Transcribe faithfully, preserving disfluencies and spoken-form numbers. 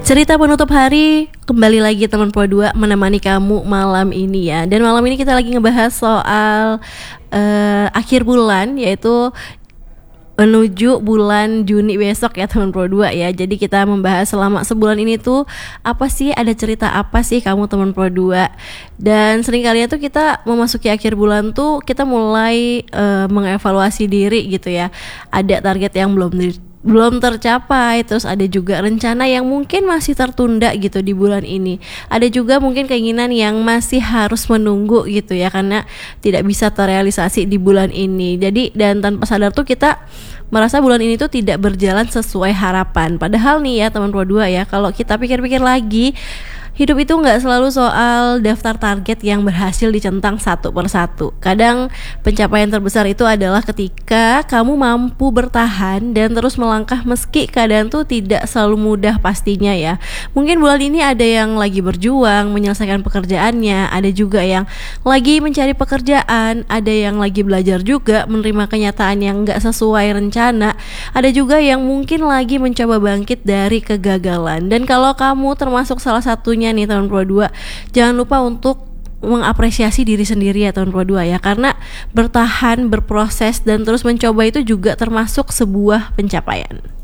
Cerita penutup hari, kembali lagi teman Pro dua menemani kamu malam ini ya. Dan malam ini kita lagi ngebahas soal uh, akhir bulan, yaitu menuju bulan Juni besok ya teman Pro dua ya. Jadi kita membahas selama sebulan ini tuh apa sih, ada cerita apa sih kamu teman Pro dua. Dan seringkali tuh kita memasuki akhir bulan tuh kita mulai uh, mengevaluasi diri gitu ya. Ada target yang belum di belum tercapai, terus ada juga rencana yang mungkin masih tertunda gitu di bulan ini. Ada juga mungkin keinginan yang masih harus menunggu gitu ya, karena tidak bisa terrealisasi di bulan ini. Jadi dan tanpa sadar tuh kita merasa bulan ini tuh tidak berjalan sesuai harapan. Padahal nih ya teman Pro dua ya, kalau kita pikir-pikir lagi, hidup itu nggak selalu soal daftar target yang berhasil dicentang satu persatu. Kadang pencapaian terbesar itu adalah ketika kamu mampu bertahan dan terus melangkah meski keadaan tuh tidak selalu mudah pastinya ya. Mungkin bulan ini ada yang lagi berjuang menyelesaikan pekerjaannya, ada juga yang lagi mencari pekerjaan, ada yang lagi belajar juga menerima kenyataan yang nggak sesuai rencana, ada juga yang mungkin lagi mencoba bangkit dari kegagalan. Dan kalau kamu termasuk salah satunya nih teman Pro dua, jangan lupa untuk mengapresiasi diri sendiri ya teman Pro dua ya, karena bertahan, berproses dan terus mencoba itu juga termasuk sebuah pencapaian.